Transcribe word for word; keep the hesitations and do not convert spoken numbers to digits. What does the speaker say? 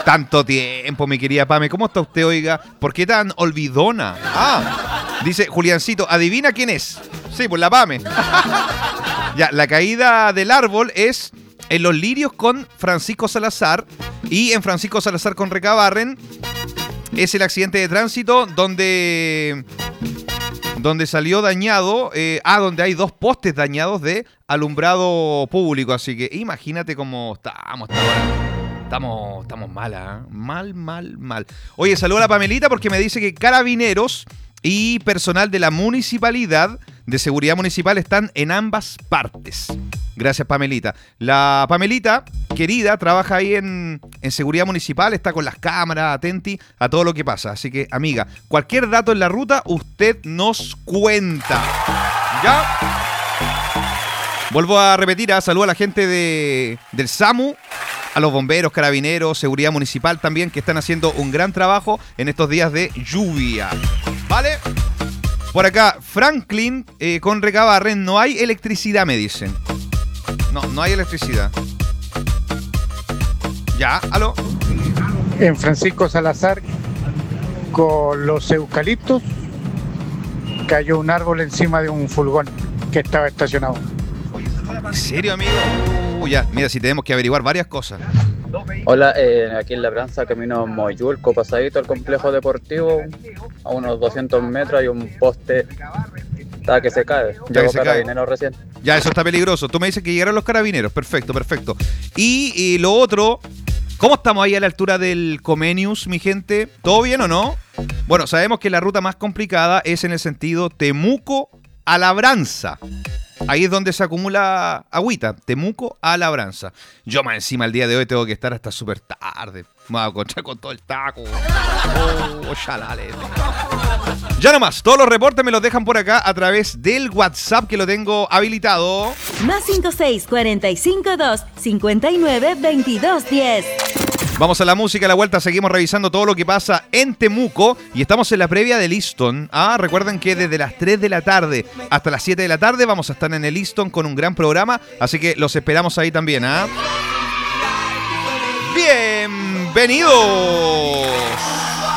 Tanto tiempo, mi querida Pame. ¿Cómo está usted, oiga? ¿Por qué tan olvidona? Ah, dice Juliancito, ¿adivina quién es? Sí, pues la Pame. Ya, la caída del árbol es en Los Lirios con Francisco Salazar y en Francisco Salazar con Recabarren. Es el accidente de tránsito donde... donde salió dañado, eh, ah, donde hay dos postes dañados de alumbrado público. Así que imagínate cómo estamos hasta ahora. Estamos, estamos mal, ¿eh? Mal, mal, mal. Oye, saludo a la Pamelita porque me dice que carabineros y personal de la municipalidad de seguridad municipal están en ambas partes. Gracias, Pamelita. La Pamelita, querida, trabaja ahí en, en seguridad municipal, está con las cámaras, atenti a todo lo que pasa. Así que, amiga, cualquier dato en la ruta, usted nos cuenta. ¿Ya? Vuelvo a repetir, ¿eh? Saludo a la gente de, del SAMU, a los bomberos, carabineros, seguridad municipal también, que están haciendo un gran trabajo en estos días de lluvia. ¿Vale? Por acá, Franklin eh, con Recabarren, no hay electricidad, me dicen. No, no hay electricidad. Ya, aló. En Francisco Salazar, con los eucaliptos, cayó un árbol encima de un furgón que estaba estacionado. ¿En serio, amigo? Uh, ya, mira, si tenemos que averiguar varias cosas. Hola, eh, aquí en La Branza, camino Moyulco, pasadito al complejo deportivo, a unos doscientos metros hay un poste está que se cae. Llegó carabineros recién. Ya, eso está peligroso. Tú me dices que llegaron los carabineros. Perfecto, perfecto. Y, y lo otro, ¿cómo estamos ahí a la altura del Comenius, mi gente? ¿Todo bien o no? Bueno, sabemos que la ruta más complicada es en el sentido Temuco a Labranza. Ahí es donde se acumula agüita, Temuco a Labranza. Yo más encima el día de hoy tengo que estar hasta súper tarde. Me voy a encontrar con todo el taco. Oh, chalale. Ya nomás, todos los reportes me los dejan por acá a través del WhatsApp que lo tengo habilitado. Más cinco seis cuatro cinco dos cinco nueve veintidós diez. Vamos a la música, a la vuelta seguimos revisando todo lo que pasa en Temuco y estamos en la previa del Easton. Ah, recuerden que desde las tres de la tarde hasta las siete de la tarde vamos a estar en el Easton con un gran programa, así que los esperamos ahí también, ¿ah? ¡Bienvenidos!